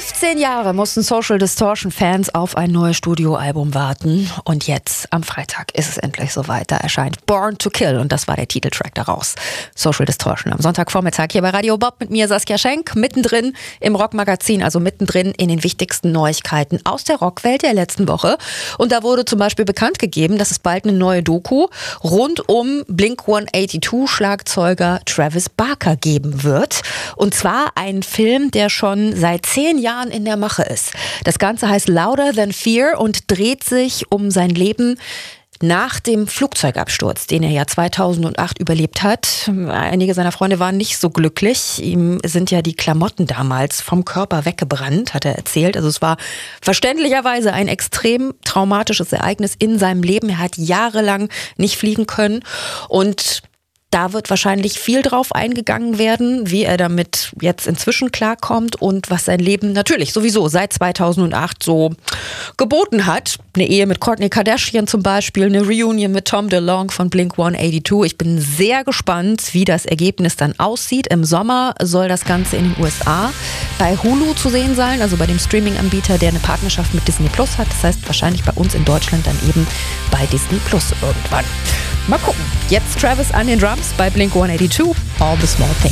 15 Jahre mussten Social Distortion-Fans auf ein neues Studioalbum warten. Und jetzt, am Freitag, ist es endlich soweit. Da erscheint Born to Kill und das war der Titeltrack daraus. Social Distortion am Sonntagvormittag hier bei Radio Bob mit mir, Saskia Schenk, mittendrin im Rockmagazin, also mittendrin in den wichtigsten Neuigkeiten aus der Rockwelt der letzten Woche. Und da wurde zum Beispiel bekannt gegeben, dass es bald eine neue Doku rund um Blink-182-Schlagzeuger Travis Barker geben wird. Und zwar ein Film, der schon seit 10 Jahren in der Mache ist. Das Ganze heißt Louder Than Fear und dreht sich um sein Leben nach dem Flugzeugabsturz, den er ja 2008 überlebt hat. Einige seiner Freunde waren nicht so glücklich. Ihm sind ja die Klamotten damals vom Körper weggebrannt, hat er erzählt. Also es war verständlicherweise ein extrem traumatisches Ereignis in seinem Leben. Er hat jahrelang nicht fliegen können und da wird wahrscheinlich viel drauf eingegangen werden, wie er damit jetzt inzwischen klarkommt und was sein Leben natürlich sowieso seit 2008 so geboten hat. Eine Ehe mit Kourtney Kardashian zum Beispiel, eine Reunion mit Tom DeLonge von Blink-182. Ich bin sehr gespannt, wie das Ergebnis dann aussieht. Im Sommer soll das Ganze in den USA bei Hulu zu sehen sein, also bei dem Streaming-Anbieter, der eine Partnerschaft mit Disney Plus hat. Das heißt wahrscheinlich bei uns in Deutschland dann eben bei Disney Plus irgendwann. Mal gucken. Jetzt Travis an den Drums bei Blink-182, All the Small Things.